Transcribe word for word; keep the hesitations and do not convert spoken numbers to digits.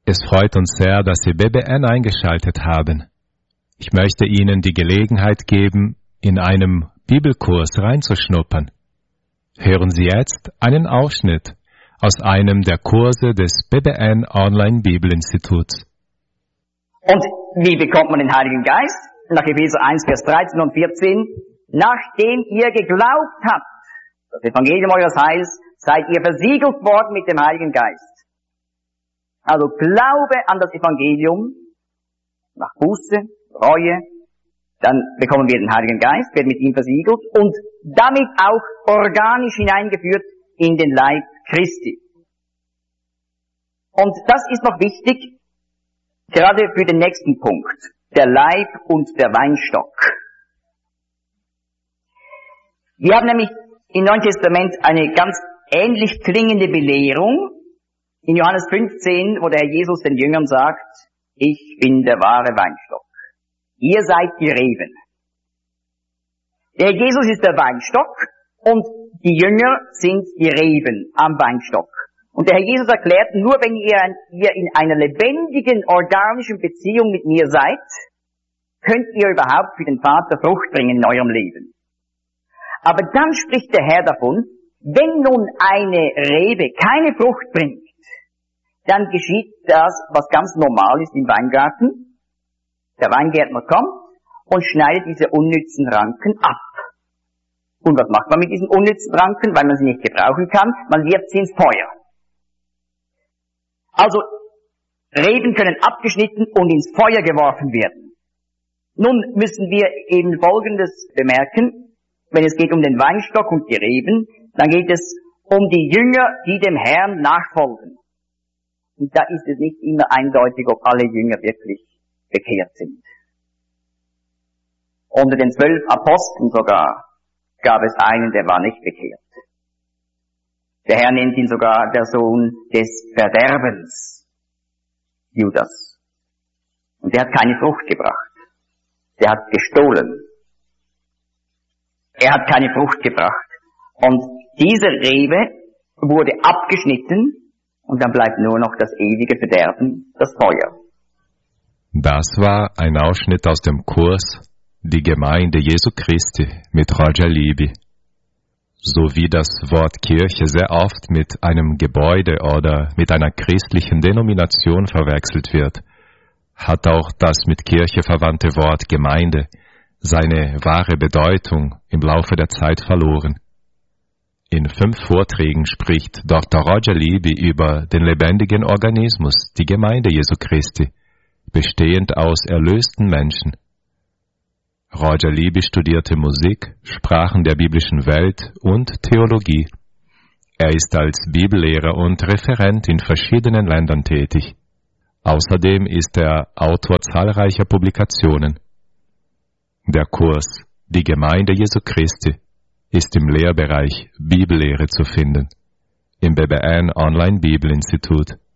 Es freut uns sehr, dass Sie B B N eingeschaltet haben. Ich möchte Ihnen die Gelegenheit geben, in einem Bibelkurs reinzuschnuppern. Hören Sie jetzt einen Ausschnitt aus einem der Kurse des B B N Online Bibelinstituts. Und wie bekommt man den Heiligen Geist? Nach Epheser eins, Vers dreizehn und vierzehn. Nachdem ihr geglaubt habt, das Evangelium eures Heils, seid ihr versiegelt worden mit dem Heiligen Geist. Also Glaube an das Evangelium, nach Buße, Reue, dann bekommen wir den Heiligen Geist, werden mit ihm versiegelt und damit auch organisch hineingeführt in den Leib Christi. Und das ist noch wichtig, gerade für den nächsten Punkt, der Leib und der Weinstock. Wir haben nämlich im Neuen Testament eine ganz ähnlich klingende Belehrung. In Johannes fünfzehn, wo der Herr Jesus den Jüngern sagt, ich bin der wahre Weinstock. Ihr seid die Reben. Der Herr Jesus ist der Weinstock und die Jünger sind die Reben am Weinstock. Und der Herr Jesus erklärt, nur wenn ihr, ihr in einer lebendigen, organischen Beziehung mit mir seid, könnt ihr überhaupt für den Vater Frucht bringen in eurem Leben. Aber dann spricht der Herr davon, wenn nun eine Rebe keine Frucht bringt, dann geschieht das, was ganz normal ist im Weingarten. Der Weingärtner kommt und schneidet diese unnützen Ranken ab. Und was macht man mit diesen unnützen Ranken, weil man sie nicht gebrauchen kann? Man wirft sie ins Feuer. Also, Reben können abgeschnitten und ins Feuer geworfen werden. Nun müssen wir eben Folgendes bemerken. Wenn es geht um den Weinstock und die Reben, dann geht es um die Jünger, die dem Herrn nachfolgen. Und da ist es nicht immer eindeutig, ob alle Jünger wirklich bekehrt sind. Unter den zwölf Aposteln sogar gab es einen, der war nicht bekehrt. Der Herr nennt ihn sogar der Sohn des Verderbens, Judas. Und der hat keine Frucht gebracht. Der hat gestohlen. Er hat keine Frucht gebracht. Und diese Rebe wurde abgeschnitten und dann bleibt nur noch das ewige Verderben, das Feuer. Das war ein Ausschnitt aus dem Kurs Die Gemeinde Jesu Christi mit Roger Libby. So wie das Wort Kirche sehr oft mit einem Gebäude oder mit einer christlichen Denomination verwechselt wird, hat auch das mit Kirche verwandte Wort Gemeinde seine wahre Bedeutung im Laufe der Zeit verloren. In fünf Vorträgen spricht Doktor Roger Libby über den lebendigen Organismus, die Gemeinde Jesu Christi, bestehend aus erlösten Menschen. Roger Libby studierte Musik, Sprachen der biblischen Welt und Theologie. Er ist als Bibellehrer und Referent in verschiedenen Ländern tätig. Außerdem ist er Autor zahlreicher Publikationen. Der Kurs Die Gemeinde Jesu Christi ist im Lehrbereich Bibellehre zu finden, im B B N Online Bibelinstitut.